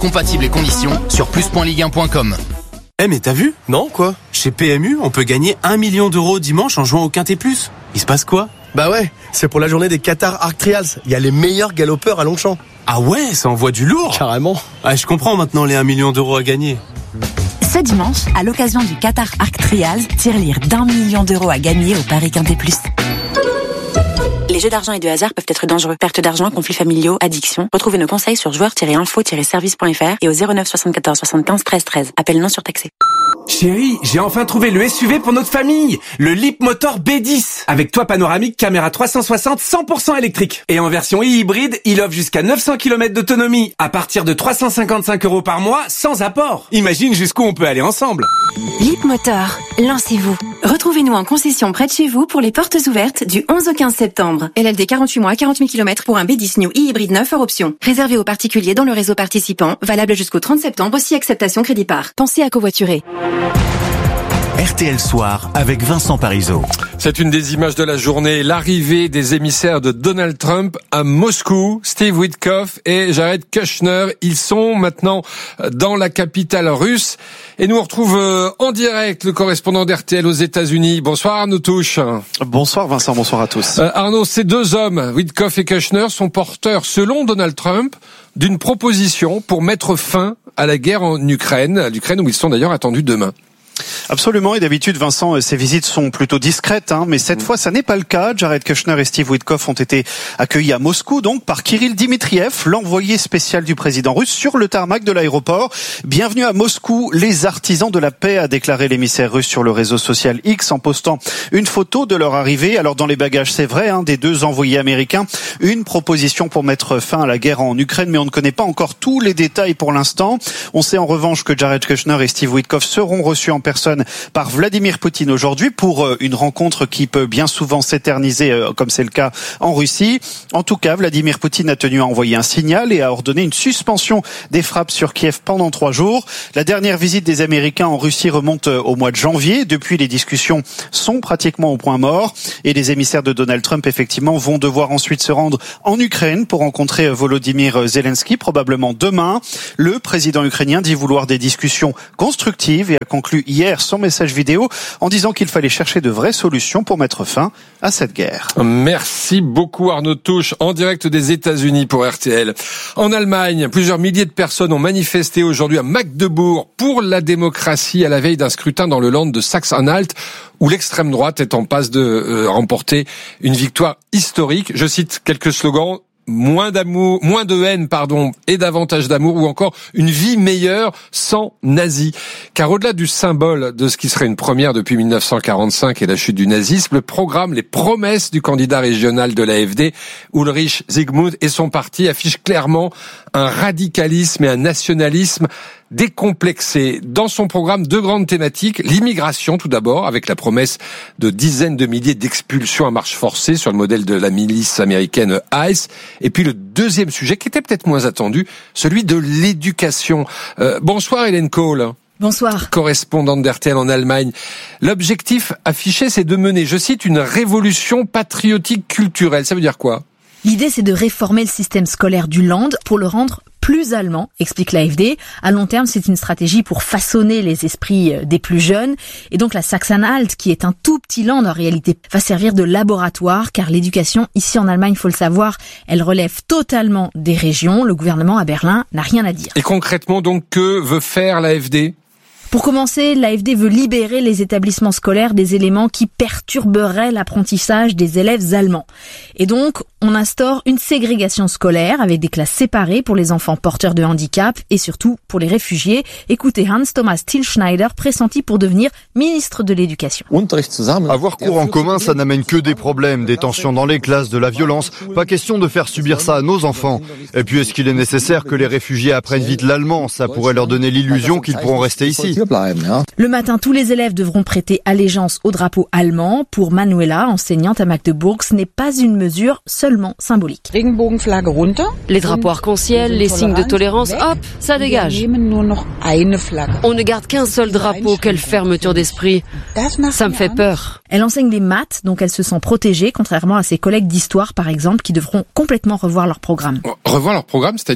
Compatibles et conditions sur plus.ligue1.com. Mais t'as vu ? Non, quoi ? Chez PMU, on peut gagner 1 million d'euros dimanche en jouant au Quintet Plus. Il se passe quoi ? Bah ouais, c'est pour la journée des Qatar Arc Trials. Il y a les meilleurs galopeurs à Longchamp. Ah ouais, ça envoie du lourd. Carrément. Ah, je comprends maintenant les 1 million d'euros à gagner. Ce dimanche, à l'occasion du Qatar Arc Trials, tirelire d'1 million d'euros à gagner au Paris Quintet Plus. Les jeux d'argent et de hasard peuvent être dangereux. Perte d'argent, conflits familiaux, addiction. Retrouvez nos conseils sur joueurs-info-service.fr et au 09 74 75 13 13. Appel non surtaxé. Chérie, j'ai enfin trouvé le SUV pour notre famille, le Leapmotor B10, avec toit panoramique, caméra 360, 100% électrique. Et en version hybride, il offre jusqu'à 900 km d'autonomie, à partir de 355 € par mois, sans apport. Imagine jusqu'où on peut aller ensemble. Leapmotor, lancez-vous. Retrouvez-nous en concession près de chez vous pour les portes ouvertes du 11 au 15 septembre. LLD 48 mois, 40 000 km pour un B10 New e-hybride 9 hors option. Réservé aux particuliers dans le réseau participant, valable jusqu'au 30 septembre si acceptation crédit par. Pensez à covoiturer. RTL Soir avec Vincent Parisot. C'est une des images de la journée, l'arrivée des émissaires de Donald Trump à Moscou. Steve Witkoff et Jared Kushner, ils sont maintenant dans la capitale russe. Et nous on retrouve en direct le correspondant d'RTL aux États-Unis. Bonsoir Arnaud Touche. Bonsoir Vincent, bonsoir à tous. Arnaud, ces deux hommes, Witkoff et Kushner, sont porteurs, selon Donald Trump, d'une proposition pour mettre fin à la guerre en Ukraine, l'Ukraine où ils sont d'ailleurs attendus demain. Absolument, et d'habitude Vincent, ces visites sont plutôt discrètes, mais cette fois ça n'est pas le cas. Jared Kushner et Steve Witkoff ont été accueillis à Moscou donc par Kirill Dmitriev, l'envoyé spécial du président russe, sur le tarmac de l'aéroport. Bienvenue à Moscou, les artisans de la paix, a déclaré l'émissaire russe sur le réseau social X en postant une photo de leur arrivée. Alors dans les bagages, c'est vrai, des deux envoyés américains, une proposition pour mettre fin à la guerre en Ukraine, mais on ne connaît pas encore tous les détails pour l'instant. On sait en revanche que Jared Kushner et Steve Witkoff seront reçus en personne par Vladimir Poutine aujourd'hui pour une rencontre qui peut bien souvent s'éterniser comme c'est le cas en Russie. En tout cas, Vladimir Poutine a tenu à envoyer un signal et a ordonné une suspension des frappes sur Kiev pendant 3 jours. La dernière visite des Américains en Russie remonte au mois de janvier. Depuis, les discussions sont pratiquement au point mort et les émissaires de Donald Trump, effectivement, vont devoir ensuite se rendre en Ukraine pour rencontrer Volodymyr Zelensky, probablement demain. Le président ukrainien dit vouloir des discussions constructives et a conclu hier son message vidéo en disant qu'il fallait chercher de vraies solutions pour mettre fin à cette guerre. Merci beaucoup Arnaud Touche, en direct des États-Unis pour RTL. En Allemagne, plusieurs milliers de personnes ont manifesté aujourd'hui à Magdebourg pour la démocratie à la veille d'un scrutin dans le Land de Saxe-Anhalt où l'extrême droite est en passe de remporter une victoire historique. Je cite quelques slogans. Moins de haine, et davantage d'amour, ou encore une vie meilleure sans nazis. Car au-delà du symbole de ce qui serait une première depuis 1945 et la chute du nazisme, le programme, les promesses du candidat régional de l'AfD, Ulrich Zygmunt, et son parti affichent clairement un radicalisme et un nationalisme décomplexé. Dans son programme, 2 grandes thématiques. L'immigration, tout d'abord, avec la promesse de dizaines de milliers d'expulsions à marche forcée sur le modèle de la milice américaine ICE. Et puis le deuxième sujet, qui était peut-être moins attendu, celui de l'éducation. Bonsoir Hélène Kohl. Bonsoir. Correspondante d'RTL en Allemagne. L'objectif affiché, c'est de mener, je cite, une révolution patriotique culturelle. Ça veut dire quoi ? L'idée, c'est de réformer le système scolaire du Land pour le rendre plus allemand, explique l'AfD. À long terme, c'est une stratégie pour façonner les esprits des plus jeunes. Et donc la Saxe-Anhalt, qui est un tout petit land en réalité, va servir de laboratoire, car l'éducation, ici en Allemagne, il faut le savoir, elle relève totalement des régions. Le gouvernement à Berlin n'a rien à dire. Et concrètement, donc, que veut faire l'AfD ? Pour commencer, l'AfD veut libérer les établissements scolaires des éléments qui perturberaient l'apprentissage des élèves allemands. Et donc, on instaure une ségrégation scolaire avec des classes séparées pour les enfants porteurs de handicap et surtout pour les réfugiés. Écoutez Hans-Thomas Thielschneider, pressenti pour devenir ministre de l'Éducation. Avoir cours en commun, ça n'amène que des problèmes, des tensions dans les classes, de la violence. Pas question de faire subir ça à nos enfants. Et puis, est-ce qu'il est nécessaire que les réfugiés apprennent vite l'allemand ? Ça pourrait leur donner l'illusion qu'ils pourront rester ici. Le matin, tous les élèves devront prêter allégeance au drapeau allemand. Pour Manuela, enseignante à Magdebourg, ce n'est pas une mesure seulement symbolique. Les drapeaux arc-en-ciel, les signes de tolérance, hop, ça dégage. On ne garde qu'un seul drapeau, quelle fermeture d'esprit. Ça me fait peur. Elle enseigne les maths, donc elle se sent protégée, contrairement à ses collègues d'histoire, par exemple, qui devront complètement revoir leur programme. Revoir leur programme, c'est-à-dire ?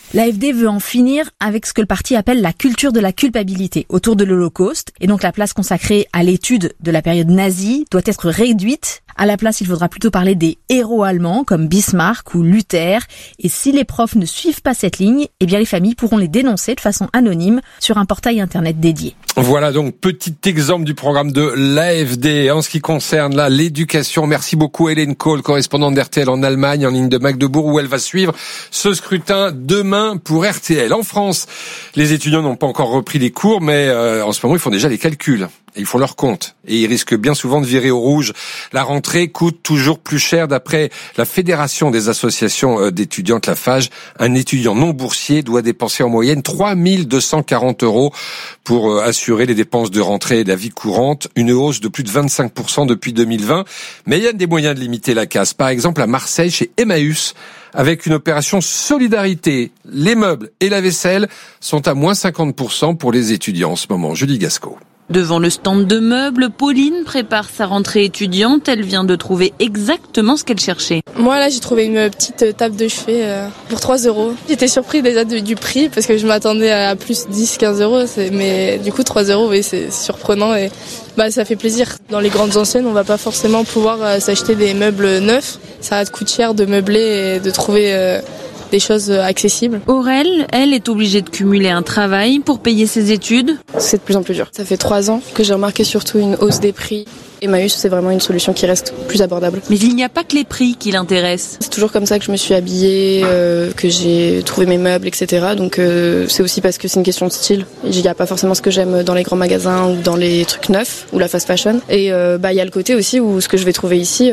L'AfD veut en finir avec ce que le parti appelle la culture de la culpabilité autour de l'Holocauste. Et donc la place consacrée à l'étude de la période nazie doit être réduite. À la place, il faudra plutôt parler des héros allemands comme Bismarck ou Luther. Et si les profs ne suivent pas cette ligne, eh bien les familles pourront les dénoncer de façon anonyme sur un portail internet dédié. Voilà donc petit exemple du programme de l'AfD en ce qui concerne là l'éducation. Merci beaucoup Hélène Kohl, correspondante d'RTL en Allemagne, en ligne de Magdebourg, où elle va suivre ce scrutin demain pour RTL. En France, les étudiants n'ont pas encore repris les cours, mais en ce moment ils font déjà les calculs. Ils font leur compte et ils risquent bien souvent de virer au rouge. La rentrée coûte toujours plus cher. D'après la Fédération des associations d'étudiantes, la FAGE, un étudiant non boursier doit dépenser en moyenne 3 240 € pour assurer les dépenses de rentrée et de la vie courante, une hausse de plus de 25% depuis 2020. Mais il y a des moyens de limiter la casse. Par exemple, à Marseille, chez Emmaüs, avec une opération solidarité. Les meubles et la vaisselle sont à moins 50% pour les étudiants en ce moment. Julie Gasco. Devant le stand de meubles, Pauline prépare sa rentrée étudiante. Elle vient de trouver exactement ce qu'elle cherchait. Moi, là, j'ai trouvé une petite table de chevet pour 3 €. J'étais surpris déjà du prix parce que je m'attendais à plus 10-15 €. Mais du coup, 3 €, oui, c'est surprenant et ça fait plaisir. Dans les grandes enseignes, on va pas forcément pouvoir s'acheter des meubles neufs. Ça coûte cher de meubler et de trouver des choses accessibles. Aurel, elle, est obligée de cumuler un travail pour payer ses études. C'est de plus en plus dur. Ça fait 3 ans que j'ai remarqué surtout une hausse des prix. Emmaüs, c'est vraiment une solution qui reste plus abordable. Mais il n'y a pas que les prix qui l'intéressent. C'est toujours comme ça que je me suis habillée, que j'ai trouvé mes meubles, etc. Donc c'est aussi parce que c'est une question de style. Il n'y a pas forcément ce que j'aime dans les grands magasins ou dans les trucs neufs ou la fast fashion. Et il y a le côté aussi où ce que je vais trouver ici,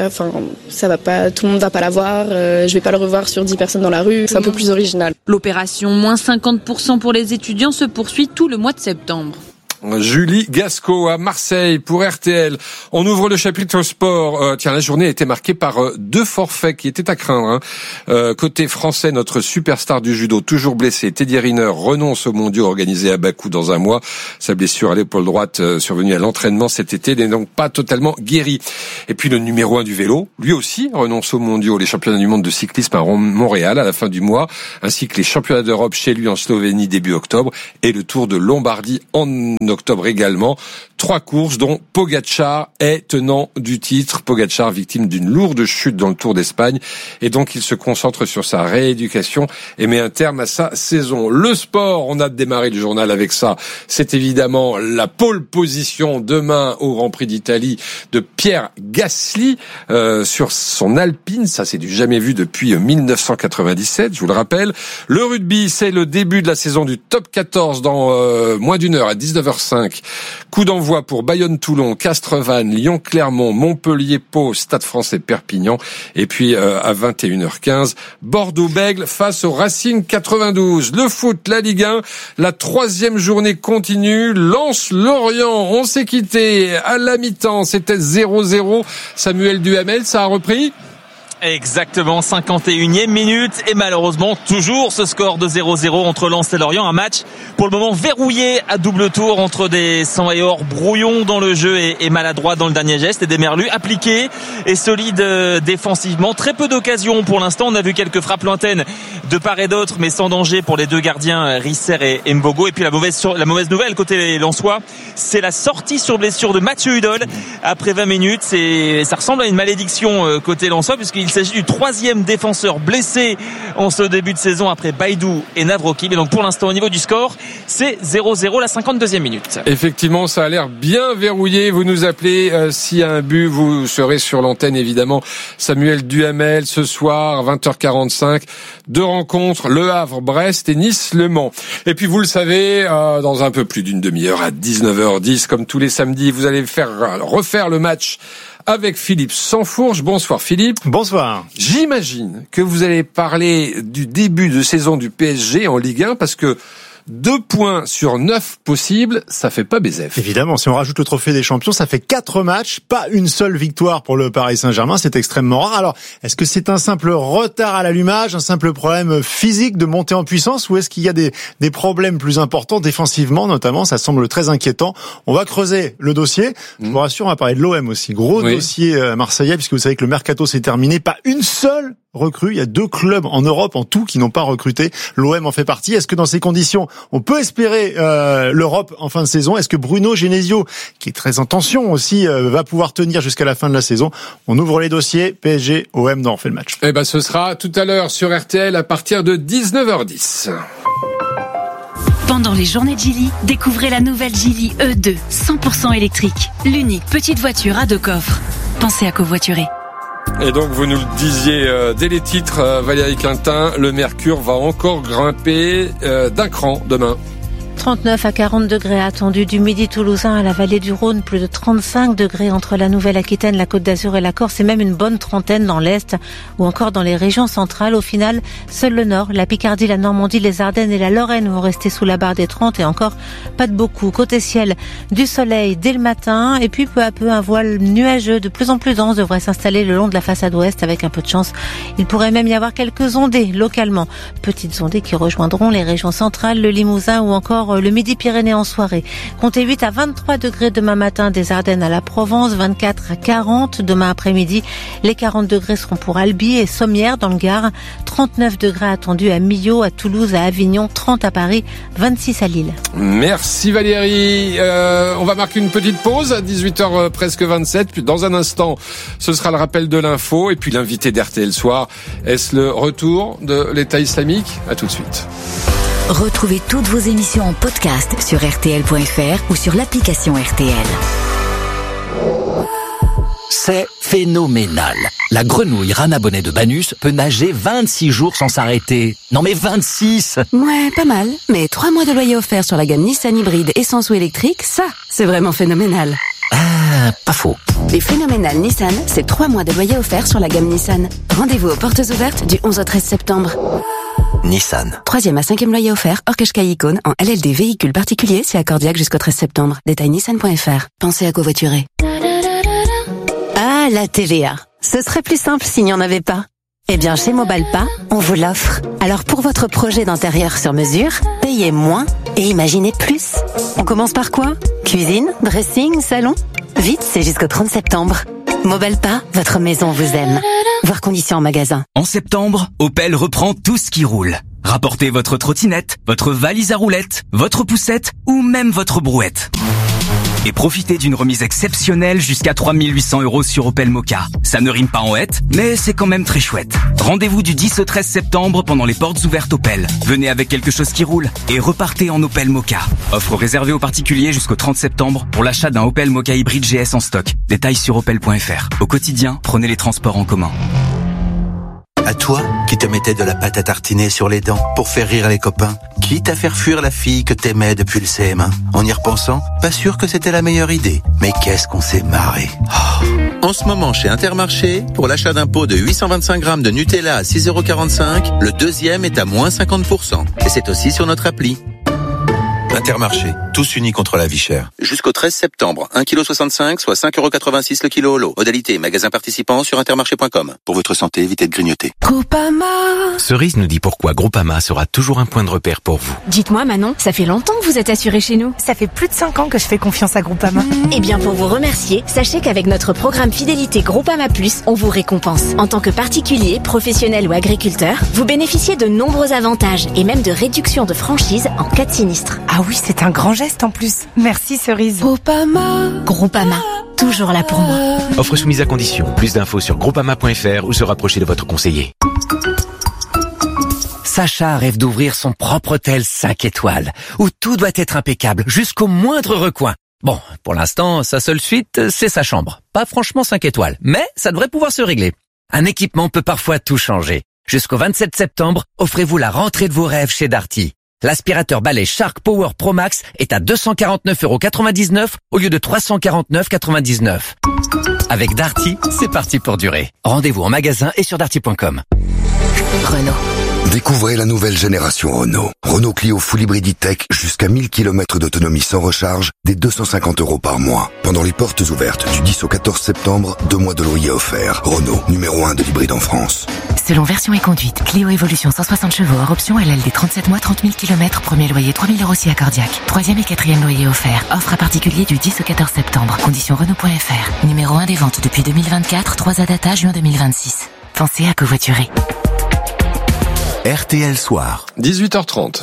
ça va pas, tout le monde va pas l'avoir. Je vais pas le revoir sur 10 personnes dans la rue. C'est un peu plus original. L'opération moins 50% pour les étudiants se poursuit tout le mois de septembre. Julie Gasco à Marseille pour RTL. On ouvre le chapitre sport. La journée a été marquée par 2 forfaits qui étaient à craindre. Côté français, notre superstar du judo, toujours blessé, Teddy Riner, renonce aux mondiaux organisés à Bakou dans un mois. Sa blessure à l'épaule droite survenue à l'entraînement cet été n'est donc pas totalement guérie. Et puis le numéro 1 du vélo, lui aussi renonce aux mondiaux, les championnats du monde de cyclisme à Montréal à la fin du mois, ainsi que les championnats d'Europe chez lui en Slovénie début octobre et le Tour de Lombardie en octobre également. 3 courses dont Pogačar est tenant du titre. Pogačar victime d'une lourde chute dans le Tour d'Espagne et donc il se concentre sur sa rééducation et met un terme à sa saison. Le sport, on a démarré le journal avec ça. C'est évidemment la pole position demain au Grand Prix d'Italie de Pierre Gasly sur son Alpine. Ça, c'est du jamais vu depuis 1997, je vous le rappelle. Le rugby, c'est le début de la saison du top 14 dans moins d'une heure à 19h05. Coup d'envoi pour Bayonne-Toulon, Castres-Vannes, Lyon-Clermont, Montpellier-Pau, Stade Français Perpignan. Et puis à 21h15, Bordeaux-Bègles face au Racing 92. Le foot, la Ligue 1, la 3e journée continue. Lens-Lorient, on s'est quitté à la mi-temps. C'était 0-0. Samuel Duhamel, ça a repris ? Exactement, 51e minute et malheureusement toujours ce score de 0-0 entre Lens et Lorient, un match pour le moment verrouillé à double tour entre des sang et or brouillons dans le jeu et maladroits dans le dernier geste et des Merlus appliqués et solides défensivement. Très peu d'occasions pour l'instant, on a vu quelques frappes lointaines de part et d'autre mais sans danger pour les 2 gardiens Risser et Mbogo. Et puis la mauvaise nouvelle côté lensois, c'est la sortie sur blessure de Mathieu Hudol après 20 minutes. Ça ressemble à une malédiction côté lensois puisqu'il s'agit du 3e défenseur blessé en ce début de saison après Baïdou et Navrokim. Et donc pour l'instant au niveau du score, c'est 0-0 la 52e minute. Effectivement, ça a l'air bien verrouillé. Vous nous appelez s'il y a un but, vous serez sur l'antenne évidemment. Samuel Duhamel ce soir 20h45. 2 rencontres, Le Havre, Brest et Nice, Le Mans. Et puis vous le savez, dans un peu plus d'une demi-heure à 19h10, comme tous les samedis, vous allez refaire le match avec Philippe Sansfourche. Bonsoir Philippe. Bonsoir. J'imagine que vous allez parler du début de saison du PSG en Ligue 1 parce que 2 points sur 9 possibles, ça fait pas baiser. Évidemment, si on rajoute le trophée des champions, ça fait 4 matchs, pas une seule victoire pour le Paris Saint-Germain, c'est extrêmement rare. Alors, est-ce que c'est un simple retard à l'allumage, un simple problème physique de montée en puissance, ou est-ce qu'il y a des problèmes plus importants défensivement, notamment? Ça semble très inquiétant. On va creuser le dossier. Je vous rassure, on va parler de l'OM aussi. Gros dossier marseillais, puisque vous savez que le mercato s'est terminé. Pas une seule recrues. Il y a 2 clubs en Europe en tout qui n'ont pas recruté. L'OM en fait partie. Est-ce que dans ces conditions, on peut espérer l'Europe en fin de saison? Est-ce que Bruno Genesio, qui est très en tension aussi, va pouvoir tenir jusqu'à la fin de la saison? On ouvre les dossiers. PSG, OM, non, on fait le match. Eh ben, ce sera tout à l'heure sur RTL à partir de 19h10. Pendant les journées de Geely, découvrez la nouvelle Geely E2, 100% électrique. L'unique petite voiture à 2 coffres. Pensez à covoiturer. Et donc, vous nous le disiez dès les titres, Valérie Quintin, le mercure va encore grimper d'un cran demain. 39 à 40 degrés attendus du Midi toulousain à la vallée du Rhône, plus de 35 degrés entre la Nouvelle-Aquitaine, la Côte d'Azur et la Corse, et même une bonne trentaine dans l'Est ou encore dans les régions centrales. Au final, seul le Nord, la Picardie, la Normandie, les Ardennes et la Lorraine vont rester sous la barre des 30 et encore pas de beaucoup. Côté ciel, du soleil dès le matin et puis peu à peu un voile nuageux de plus en plus dense devrait s'installer le long de la façade ouest avec un peu de chance. Il pourrait même y avoir quelques ondées localement. Petites ondées qui rejoindront les régions centrales, le Limousin ou encore le Midi-Pyrénées en soirée. Comptez 8 à 23 degrés demain matin des Ardennes à la Provence, 24 à 40 demain après-midi. Les 40 degrés seront pour Albi et Sommières dans le Gard, 39 degrés attendus à Millau, à Toulouse, à Avignon, 30 à Paris, 26 à Lille. Merci Valérie. On va marquer une petite pause à 18h presque 27. Puis dans un instant, ce sera le rappel de l'info et puis l'invité d'RTL Soir. Est-ce le retour de l'État islamique? À tout de suite. Retrouvez toutes vos émissions en podcast sur rtl.fr ou sur l'application RTL. C'est phénoménal. La grenouille Rana Bonnet de Banus peut nager 26 jours sans s'arrêter. Non mais 26! Ouais, pas mal. Mais 3 mois de loyer offert sur la gamme Nissan hybride essence ou électrique, ça, c'est vraiment phénoménal. Ah, pas faux. Les phénoménales Nissan, c'est 3 mois de loyer offert sur la gamme Nissan. Rendez-vous aux portes ouvertes du 11 au 13 septembre. Nissan. 3e à 5e loyer offert, hors Qashqai Icône, en LLD véhicule particulier, c'est accordiaque jusqu'au 13 septembre. Détail nissan.fr. Pensez à covoiturer. Ah, la TVA. Ce serait plus simple s'il n'y en avait pas. Eh bien, chez Mobalpa, on vous l'offre. Alors pour votre projet d'intérieur sur mesure, payez moins et imaginez plus. On commence par quoi? Cuisine, dressing, salon? Vite, c'est jusqu'au 30 septembre. Mobalpa, votre maison vous aime. Voir conditions en magasin. En septembre, Opel reprend tout ce qui roule. Rapportez votre trottinette, votre valise à roulettes, votre poussette ou même votre brouette. Et profitez d'une remise exceptionnelle jusqu'à 3 800 € sur Opel Mokka. Ça ne rime pas en hête, mais c'est quand même très chouette. Rendez-vous du 10 au 13 septembre pendant les portes ouvertes Opel. Venez avec quelque chose qui roule et repartez en Opel Mokka. Offre réservée aux particuliers jusqu'au 30 septembre pour l'achat d'un Opel Mokka hybride GS en stock. Détails sur opel.fr. Au quotidien, prenez les transports en commun. À toi, qui te mettais de la pâte à tartiner sur les dents pour faire rire les copains, quitte à faire fuir la fille que t'aimais depuis le CM1. En y repensant, pas sûr que c'était la meilleure idée. Mais qu'est-ce qu'on s'est marré. Oh. En ce moment, chez Intermarché, pour l'achat d'un pot de 825 grammes de Nutella à 6,45 €, le deuxième est à moins 50%. Et c'est aussi sur notre appli. Intermarché, tous unis contre la vie chère. Jusqu'au 13 septembre, 1,65 kg, soit 5,86 € le kilo holo. Modalité, magasin participant sur intermarché.com. Pour votre santé, évitez de grignoter. Groupama. Cerise nous dit pourquoi Groupama sera toujours un point de repère pour vous. Dites-moi Manon, ça fait longtemps que vous êtes assurée chez nous. Ça fait plus de 5 ans que je fais confiance à Groupama. Eh bien pour vous remercier, sachez qu'avec notre programme fidélité Groupama Plus, on vous récompense. En tant que particulier, professionnel ou agriculteur, vous bénéficiez de nombreux avantages et même de réductions de franchise en cas de sinistre. Ah oui, c'est un grand geste en plus. Merci Cerise. Groupama, toujours là pour moi. Offre soumise à condition. Plus d'infos sur groupama.fr ou se rapprocher de votre conseiller. Sacha rêve d'ouvrir son propre hôtel 5 étoiles, où tout doit être impeccable, jusqu'au moindre recoin. Bon, pour l'instant, sa seule suite, c'est sa chambre. Pas franchement 5 étoiles, mais ça devrait pouvoir se régler. Un équipement peut parfois tout changer. Jusqu'au 27 septembre, offrez-vous la rentrée de vos rêves chez Darty. L'aspirateur balai Shark Power Pro Max est à 249,99 € au lieu de 349,99 €. Avec Darty, c'est parti pour durer. Rendez-vous en magasin et sur darty.com. Renault. Découvrez la nouvelle génération Renault. Renault Clio Full Hybrid E-Tech jusqu'à 1000 km d'autonomie sans recharge, dès 250 € par mois. Pendant les portes ouvertes du 10 au 14 septembre, 2 mois de loyer offerts. Renault, numéro 1 de l'hybride en France. Selon version et conduite, Clio Evolution 160 chevaux hors option LLD 37 mois 30 000 km, premier loyer 3 000 € si accordiaque. 3e et 4e loyer offert. Offre à particulier du 10 au 14 septembre. Conditions Renault.fr. Numéro 1 des ventes depuis 2024, 3 à data juin 2026. Pensez à covoiturer. RTL Soir. 18h30.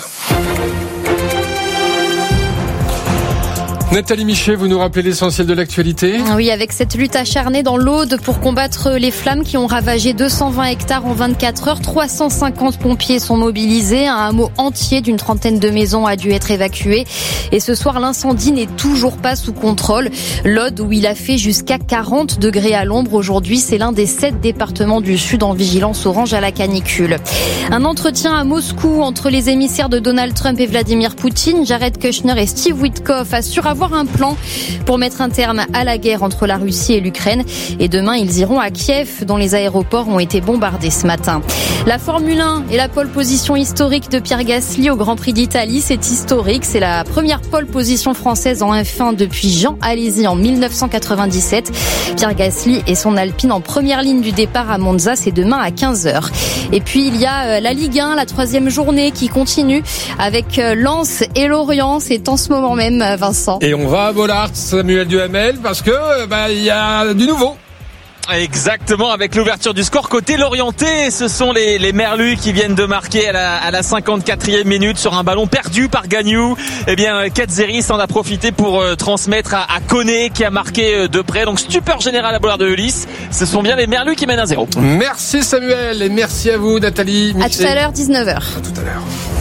Nathalie Michet, vous nous rappelez l'essentiel de l'actualité ? Oui, avec cette lutte acharnée dans l'Aude pour combattre les flammes qui ont ravagé 220 hectares en 24 heures. 350 pompiers sont mobilisés. Un hameau entier d'une trentaine de maisons a dû être évacué. Et ce soir, l'incendie n'est toujours pas sous contrôle. L'Aude, où il a fait jusqu'à 40 degrés à l'ombre aujourd'hui, c'est l'un des 7 départements du Sud en vigilance orange à la canicule. Un entretien à Moscou entre les émissaires de Donald Trump et Vladimir Poutine. Jared Kushner et Steve Witkoff assurent avoir un plan pour mettre un terme à la guerre entre la Russie et l'Ukraine. Et demain, ils iront à Kiev, dont les aéroports ont été bombardés ce matin. La Formule 1 et la pole position historique de Pierre Gasly au Grand Prix d'Italie, c'est historique. C'est la première pole position française en F1 depuis Jean Alesi en 1997. Pierre Gasly et son Alpine en première ligne du départ à Monza, c'est demain à 15h. Et puis, il y a la Ligue 1, la 3e journée qui continue avec Lens et Lorient. C'est en ce moment même, Vincent. Et on va à Bollaert, Samuel Duhamel, parce que il y a du nouveau. Exactement, avec l'ouverture du score côté Lorientais, ce sont les Merlus qui viennent de marquer à la 54e minute sur un ballon perdu par Gagnou. Eh bien, Katzeri en a profité pour transmettre à Koné qui a marqué de près. Donc stupeur générale à Bollaert de Ulysse. Ce sont bien les Merlus qui mènent 1-0. Merci Samuel et merci à vous Nathalie. À tout à l'heure, 19h. À tout à l'heure.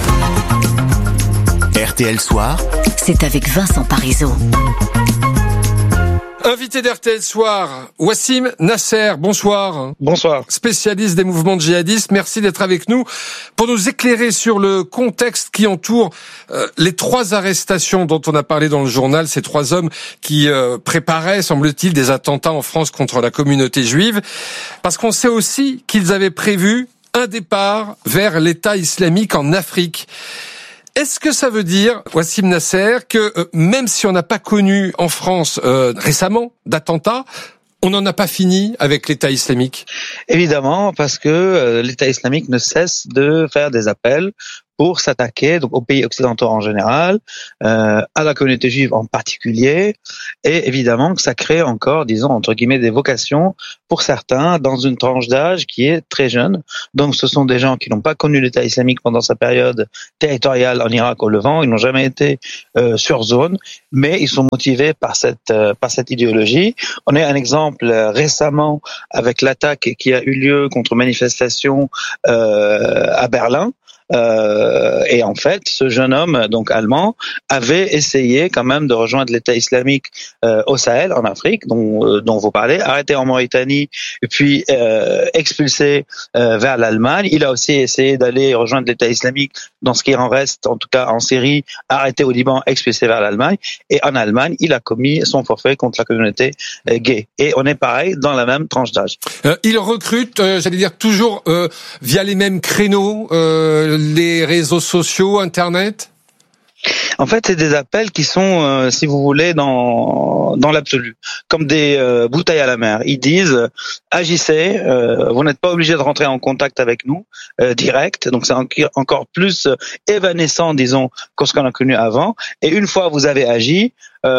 RTL Soir. C'est avec Vincent Parisot. Invité d'RTL Soir, Wassim Nasser, bonsoir. Bonsoir. Spécialiste des mouvements djihadistes, merci d'être avec nous pour nous éclairer sur le contexte qui entoure les 3 arrestations dont on a parlé dans le journal, ces 3 hommes qui préparaient, semble-t-il, des attentats en France contre la communauté juive, parce qu'on sait aussi qu'ils avaient prévu un départ vers l'État islamique en Afrique. Est-ce que ça veut dire, Wassim Nasser, que même si on n'a pas connu en France récemment d'attentats, on n'en a pas fini avec l'État islamique ? Évidemment, parce que l'État islamique ne cesse de faire des appels pour s'attaquer donc aux pays occidentaux en général, à la communauté juive en particulier, et évidemment que ça crée encore, disons entre guillemets, des vocations pour certains dans une tranche d'âge qui est très jeune. Donc ce sont des gens qui n'ont pas connu l'État islamique pendant sa période territoriale en Irak, au Levant, ils n'ont jamais été sur zone, mais ils sont motivés par cette idéologie. On a un exemple récemment avec l'attaque qui a eu lieu contre manifestation à Berlin. Et en fait, ce jeune homme, donc allemand, avait essayé quand même de rejoindre l'État islamique au Sahel, en Afrique, dont vous parlez, arrêté en Mauritanie, et puis expulsé vers l'Allemagne. Il a aussi essayé d'aller rejoindre l'État islamique dans ce qui en reste, en tout cas en Syrie, arrêté au Liban, expulsé vers l'Allemagne. Et en Allemagne, il a commis son forfait contre la communauté gay. Et on est pareil dans la même tranche d'âge. Il recrute, j'allais dire, toujours via les mêmes créneaux, les réseaux sociaux, Internet ? En fait, c'est des appels qui sont, si vous voulez, dans l'absolu, comme des bouteilles à la mer. Ils disent agissez, vous n'êtes pas obligé de rentrer en contact avec nous direct, donc c'est encore plus évanescent, disons, que ce qu'on a connu avant. Et une fois vous avez agi,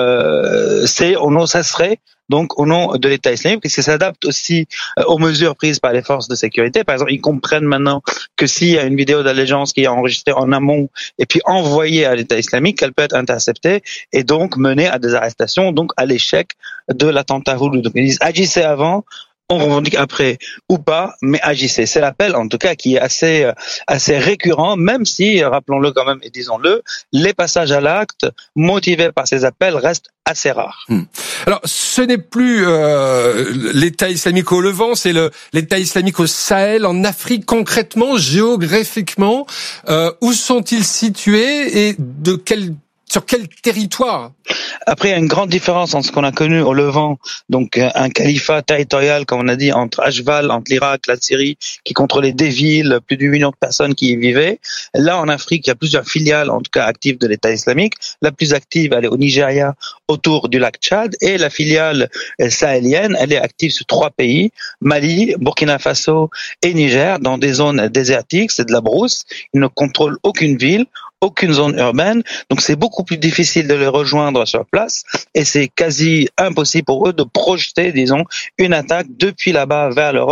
ça serait donc au nom de l'État islamique, puisque ça s'adapte aussi aux mesures prises par les forces de sécurité. Par exemple, ils comprennent maintenant que s'il y a une vidéo d'allégeance qui est enregistrée en amont et puis envoyée à l'État islamique, qu'elle peut être interceptée et donc mener à des arrestations, donc à l'échec de l'attentat voulu. Donc ils disent agissez avant, on revendique après ou pas, mais agissez. C'est l'appel, en tout cas, qui est assez récurrent, même si, rappelons-le quand même et disons-le, les passages à l'acte motivés par ces appels restent assez rares. Alors, ce n'est plus l'État islamique au Levant, c'est l'État islamique au Sahel, en Afrique, concrètement, géographiquement. Où sont-ils situés et sur quel territoire ? Après, il y a une grande différence entre ce qu'on a connu au Levant, donc un califat territorial, comme on a dit, entre Ashval, entre l'Irak, la Syrie, qui contrôlait des villes, plus d'1 million de personnes qui y vivaient. Là, en Afrique, il y a plusieurs filiales, en tout cas actives de l'État islamique. La plus active, elle est au Nigeria, autour du lac Tchad, et la filiale sahélienne, elle est active sur 3 pays, Mali, Burkina Faso et Niger, dans des zones désertiques, c'est de la brousse. Ils ne contrôlent aucune ville, aucune zone urbaine, donc c'est beaucoup plus difficile de les rejoindre sur place et c'est quasi impossible pour eux de projeter, disons, une attaque depuis là-bas vers l'Europe,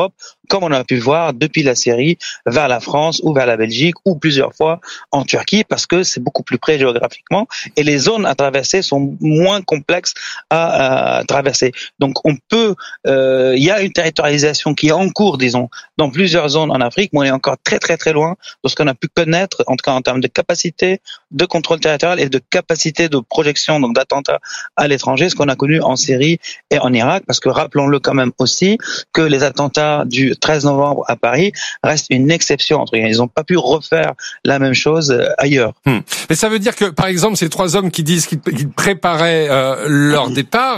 comme on a pu voir depuis la Syrie vers la France ou vers la Belgique ou plusieurs fois en Turquie, parce que c'est beaucoup plus près géographiquement et les zones à traverser sont moins complexes à traverser. Donc on peut, il y a une territorialisation qui est en cours, disons, dans plusieurs zones en Afrique, mais on est encore très très très loin de ce qu'on a pu connaître, en tout cas en termes de capacité de contrôle territorial et de capacité de projection, donc d'attentats à l'étranger, ce qu'on a connu en Syrie et en Irak, parce que rappelons-le quand même aussi que les attentats du 13 novembre à Paris restent une exception. Entre guillemets. Ils n'ont pas pu refaire la même chose ailleurs. Mais ça veut dire que, par exemple, ces 3 hommes qui disent qu'ils préparaient leur départ,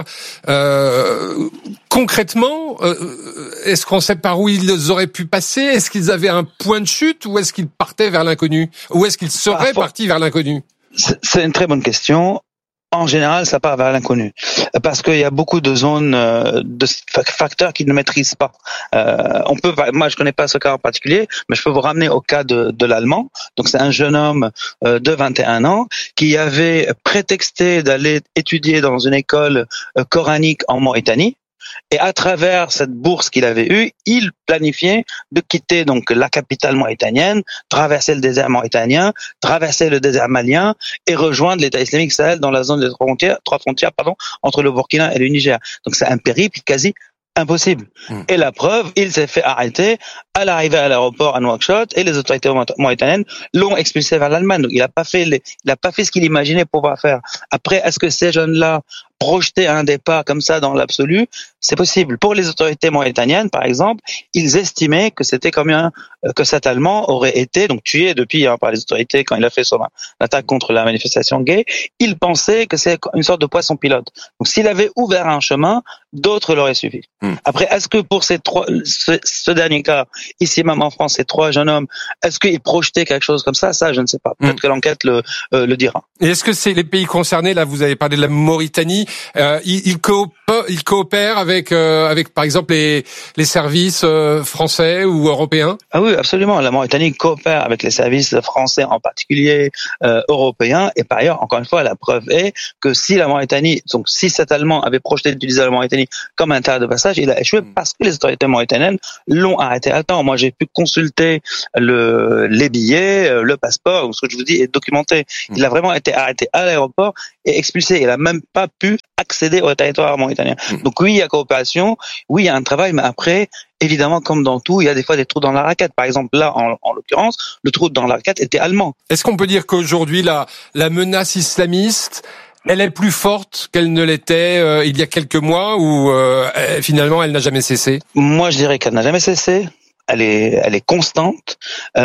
concrètement, est-ce qu'on sait par où ils auraient pu passer? Est-ce qu'ils avaient un point de chute ou est-ce qu'ils partaient vers l'inconnu? Ou est-ce qu'ils seraient partis vers l'inconnu? C'est une très bonne question. En général, ça part vers l'inconnu, parce qu'il y a beaucoup de zones, de facteurs qu'ils ne maîtrisent pas. Moi, je connais pas ce cas en particulier, mais je peux vous ramener au cas de l'Allemand. Donc, c'est un jeune homme de 21 ans qui avait prétexté d'aller étudier dans une école coranique en Mauritanie. Et à travers cette bourse qu'il avait eue, il planifiait de quitter donc la capitale mauritanienne, traverser le désert mauritanien, traverser le désert malien et rejoindre l'État islamique Sahel dans la zone des trois frontières, entre le Burkina et le Niger. Donc c'est un périple quasi impossible. Et la preuve, il s'est fait arrêter à l'arrivée à l'aéroport à Nouakchott et les autorités mauritaniennes l'ont expulsé vers l'Allemagne. Donc il a pas fait ce qu'il imaginait pouvoir faire. Après, est-ce que ces jeunes-là projeter un départ comme ça dans l'absolu, c'est possible. Pour les autorités mauritaniennes, par exemple, ils estimaient que c'était que cet Allemand aurait été donc tué depuis par les autorités quand il a fait son attaque contre la manifestation gay. Ils pensaient que c'est une sorte de poisson pilote. Donc s'il avait ouvert un chemin, d'autres l'auraient suivi. Après, est-ce que pour ce dernier cas, ici même en France, ces 3 jeunes hommes, est-ce qu'ils projetaient quelque chose comme ça? Ça, je ne sais pas. Peut-être que l'enquête le dira. Et est-ce que c'est les pays concernés? Là, vous avez parlé de la Mauritanie. Ils coopèrent avec par exemple les services français ou européens? Ah oui, absolument. La Mauritanie coopère avec les services français, en particulier européens. Et par ailleurs, encore une fois, la preuve est que si cet Allemand avait projeté d'utiliser la Mauritanie comme un terrain de passage, il a échoué parce que les autorités mauritaniennes l'ont arrêté à temps. Moi, j'ai pu consulter les billets, le passeport, ce que je vous dis est documenté. Il a vraiment été arrêté à l'aéroport et expulsé. Il a même pas pu accéder au territoire mauritanien. Donc oui, il y a coopération, oui, il y a un travail, mais après, évidemment, comme dans tout, il y a des fois des trous dans la raquette. Par exemple, là, en l'occurrence, le trou dans la raquette était allemand. Est-ce qu'on peut dire qu'aujourd'hui, la menace islamiste, elle est plus forte qu'elle ne l'était il y a quelques mois ou finalement elle n'a jamais cessé? Moi, je dirais qu'elle n'a jamais cessé. Elle est constante.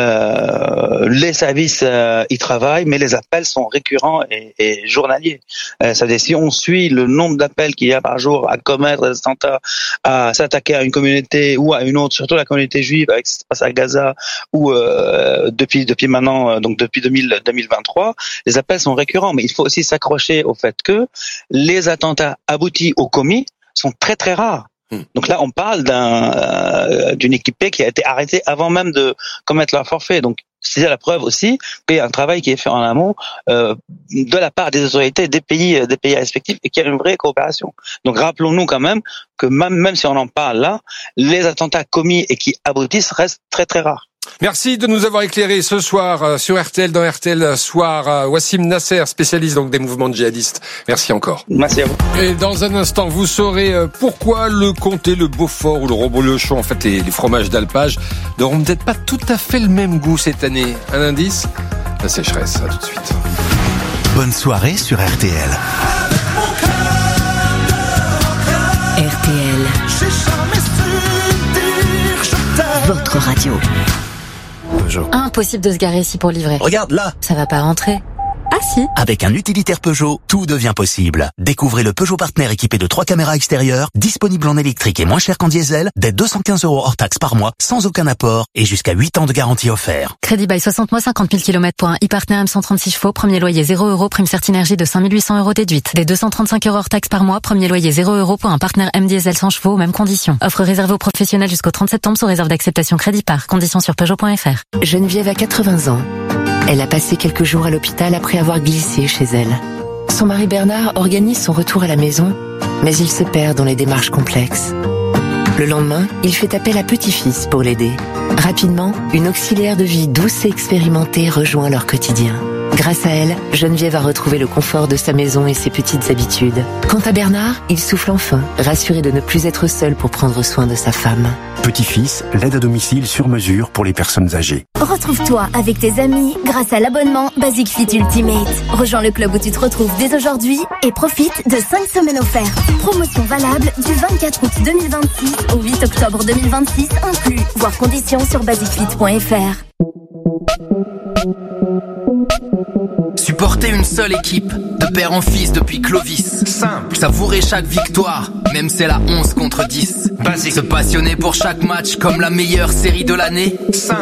Les services y travaillent, mais les appels sont récurrents et journaliers. Ça veut dire si on suit le nombre d'appels qu'il y a par jour à commettre des attentats, à s'attaquer à une communauté ou à une autre, surtout la communauté juive avec ce qui se passe à Gaza ou depuis maintenant, donc depuis 2023, les appels sont récurrents. Mais il faut aussi s'accrocher au fait que les attentats aboutis ou commis sont très très rares. Donc là, on parle d'une équipée qui a été arrêtée avant même de commettre leur forfait. Donc c'est la preuve aussi qu'il y a un travail qui est fait en amont de la part des autorités des pays respectifs et qu'il y a une vraie coopération. Donc rappelons-nous quand même que même si on en parle là, les attentats commis et qui aboutissent restent très très rares. Merci de nous avoir éclairé ce soir sur RTL, dans RTL Soir, Wassim Nasser, spécialiste donc des mouvements djihadistes. Merci encore. Merci à vous. Et dans un instant, vous saurez pourquoi le comté, le Beaufort ou le Reblochon, en fait les fromages d'alpage, n'auront peut-être pas tout à fait le même goût cette année. Un indice? La sécheresse, à tout de suite. Bonne soirée sur RTL. RTL. Votre radio. Impossible de se garer ici pour livrer. Regarde là. Ça va pas rentrer. Ah si. Avec un utilitaire Peugeot, tout devient possible. Découvrez le Peugeot Partner équipé de 3 caméras extérieures, disponible en électrique et moins cher qu'en diesel, dès 215 € hors taxe par mois, sans aucun apport et jusqu'à 8 ans de garantie offert. Crédit bail 60 mois, 50 000 km pour un e-Partner M136 chevaux, premier loyer 0 €, prime Certinergie de 5 800 € déduite. Dès 235 € hors taxe par mois, premier loyer 0 € pour un Partner M diesel 100 chevaux, mêmes conditions. Offre réservée aux professionnels jusqu'au 30 septembre sous réserve d'acceptation crédit par. Conditions sur Peugeot.fr. Geneviève a 80 ans. Elle a passé quelques jours à l'hôpital après avoir glissé chez elle. Son mari Bernard organise son retour à la maison, mais il se perd dans les démarches complexes. Le lendemain, il fait appel à Petit-Fils pour l'aider. Rapidement, une auxiliaire de vie douce et expérimentée rejoint leur quotidien. Grâce à elle, Geneviève a retrouvé le confort de sa maison et ses petites habitudes. Quant à Bernard, il souffle enfin, rassuré de ne plus être seul pour prendre soin de sa femme. Petit-Fils, l'aide à domicile sur mesure pour les personnes âgées. Retrouve-toi avec tes amis grâce à l'abonnement Basic Fit Ultimate. Rejoins le club où tu te retrouves dès aujourd'hui et profite de 5 semaines offertes. Promotion valable du 24 août 2026 au 8 octobre 2026 inclus. Voir conditions sur basicfit.fr. Supporter une seule équipe, de père en fils depuis Clovis. Simple. Savourer chaque victoire, même c'est la 11 contre 10. Basique. Se passionner pour chaque match comme la meilleure série de l'année. Simple.